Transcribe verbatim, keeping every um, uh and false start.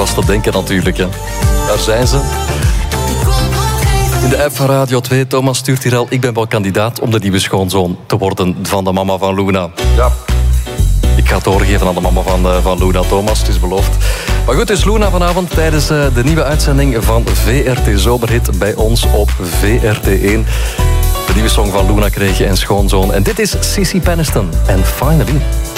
was te denken natuurlijk. Hè. Daar zijn ze. In de app van Radio twee, Thomas stuurt hier al... Ik ben wel kandidaat om de nieuwe schoonzoon te worden van de mama van Luna. Ja. Ik ga het doorgeven aan de mama van, uh, van Luna, Thomas. Het is beloofd. Maar goed, dus Luna vanavond tijdens uh, de nieuwe uitzending van V R T Zomerhit bij ons op V R T één. De nieuwe song van Luna kreeg je en schoonzoon. En dit is Sissy Peniston en Finally.